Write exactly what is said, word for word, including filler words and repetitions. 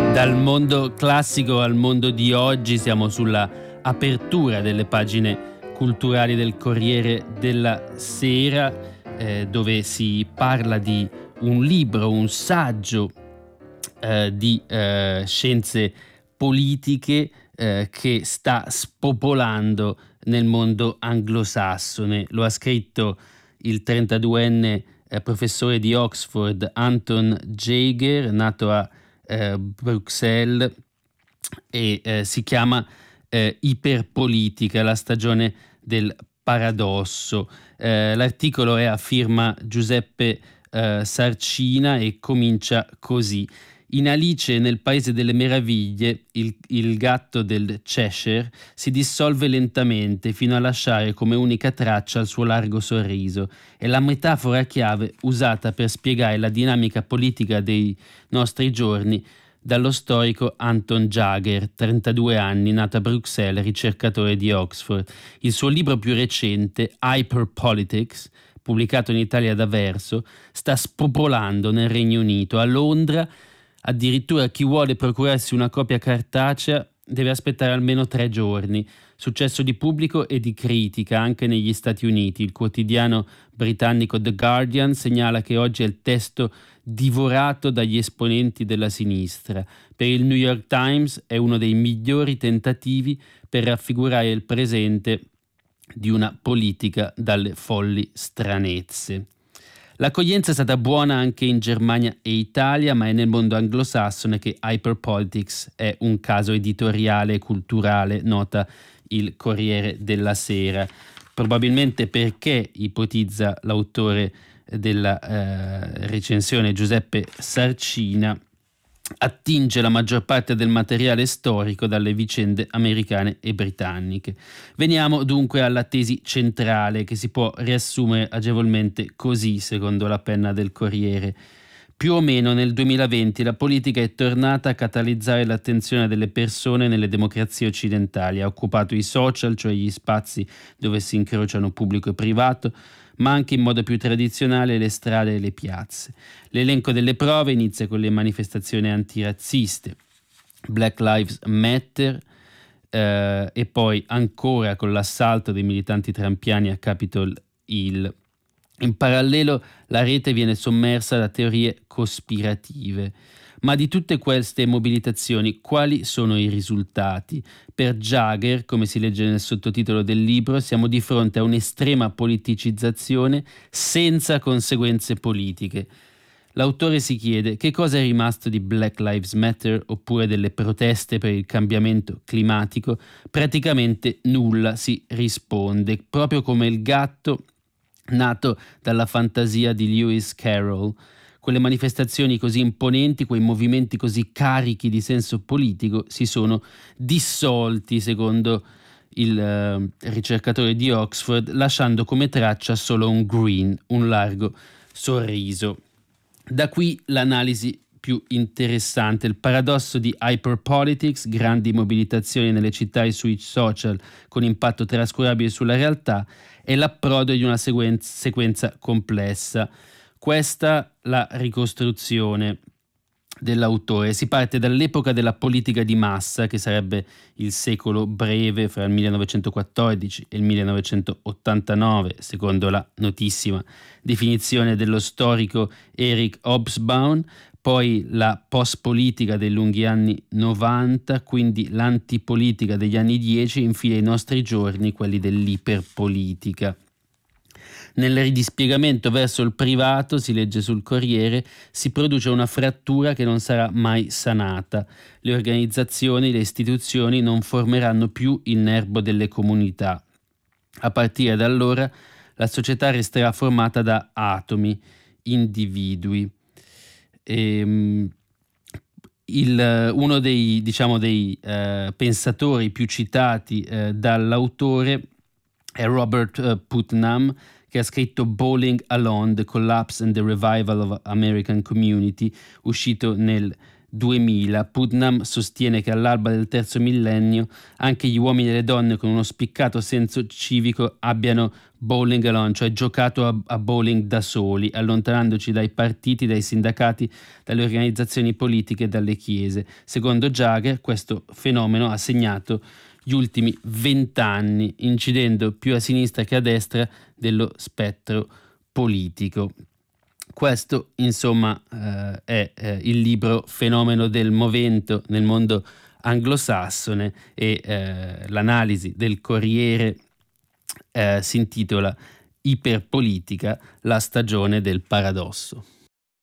Dal mondo classico al mondo di oggi siamo sulla apertura delle pagine culturali del Corriere della Sera, eh, dove si parla di un libro, un saggio eh, di eh, scienze politiche eh, che sta spopolando nel mondo anglosassone. Lo ha scritto il trentaduenne eh, professore di Oxford Anton Jaeger, nato a eh, Bruxelles, e eh, si chiama eh, Iperpolitica, la stagione del paradosso. Eh, l'articolo è a firma Giuseppe eh, Sarcina e comincia così. In Alice nel Paese delle Meraviglie, il, il gatto del Cheshire si dissolve lentamente fino a lasciare come unica traccia il suo largo sorriso. È la metafora chiave usata per spiegare la dinamica politica dei nostri giorni dallo storico Anton Jaeger, trentadue anni, nato a Bruxelles, ricercatore di Oxford. Il suo libro più recente, Hyperpolitics, pubblicato in Italia da Verso, sta spopolando nel Regno Unito. A Londra, addirittura chi vuole procurarsi una copia cartacea deve aspettare almeno tre giorni. Successo di pubblico e di critica anche negli Stati Uniti. Il quotidiano britannico The Guardian segnala che oggi è il testo divorato dagli esponenti della sinistra. Per il New York Times è uno dei migliori tentativi per raffigurare il presente di una politica dalle folli stranezze. L'accoglienza è stata buona anche in Germania e Italia, ma è nel mondo anglosassone che Hyperpolitics è un caso editoriale e culturale, nota il Corriere della Sera. Probabilmente perché, ipotizza l'autore della eh, recensione Giuseppe Sarcina, attinge la maggior parte del materiale storico dalle vicende americane e britanniche. Veniamo dunque alla tesi centrale, che si può riassumere agevolmente così, secondo la penna del Corriere. Più o meno nel duemilaventi la politica è tornata a catalizzare l'attenzione delle persone nelle democrazie occidentali, ha occupato i social, cioè gli spazi dove si incrociano pubblico e privato, ma anche in modo più tradizionale le strade e le piazze. L'elenco delle prove inizia con le manifestazioni antirazziste, Black Lives Matter, eh, e poi ancora con l'assalto dei militanti trampiani a Capitol Hill. In parallelo la rete viene sommersa da teorie cospirative. Ma di tutte queste mobilitazioni, quali sono i risultati? Per Jaeger, come si legge nel sottotitolo del libro, siamo di fronte a un'estrema politicizzazione senza conseguenze politiche. L'autore si chiede che cosa è rimasto di Black Lives Matter oppure delle proteste per il cambiamento climatico. Praticamente nulla, si risponde, proprio come il gatto nato dalla fantasia di Lewis Carroll. Quelle manifestazioni così imponenti, quei movimenti così carichi di senso politico si sono dissolti, secondo il uh, ricercatore di Oxford, lasciando come traccia solo un grin, un largo sorriso. Da qui l'analisi più interessante, il paradosso di Hyperpolitics, grandi mobilitazioni nelle città e sui social con impatto trascurabile sulla realtà, e l'approdo di una seguen- sequenza complessa. Questa la ricostruzione dell'autore. Si parte dall'epoca della politica di massa, che sarebbe il secolo breve fra il millenovecentoquattordici e il millenovecentottantanove, secondo la notissima definizione dello storico Eric Hobsbawm, poi la post-politica dei lunghi anni novanta, quindi l'antipolitica degli anni dieci, e infine i nostri giorni, quelli dell'iperpolitica. Nel ridispiegamento verso il privato, si legge sul Corriere, si produce una frattura che non sarà mai sanata. Le organizzazioni, le istituzioni non formeranno più il nerbo delle comunità. A partire da allora la società resterà formata da atomi, individui. E, il, uno dei, diciamo, dei eh, pensatori più citati eh, dall'autore è Robert uh, Putnam, che ha scritto Bowling Alone, The Collapse and the Revival of American Community, uscito nel duemila. Putnam sostiene che all'alba del terzo millennio anche gli uomini e le donne con uno spiccato senso civico abbiano bowling alone, cioè giocato a, a bowling da soli, allontanandoci dai partiti, dai sindacati, dalle organizzazioni politiche e dalle chiese. Secondo Jagger, questo fenomeno ha segnato gli ultimi vent'anni, incidendo più a sinistra che a destra dello spettro politico. Questo, insomma, eh, è eh, il libro Fenomeno del movente nel mondo anglosassone, e eh, l'analisi del Corriere eh, si intitola Iperpolitica, la stagione del paradosso.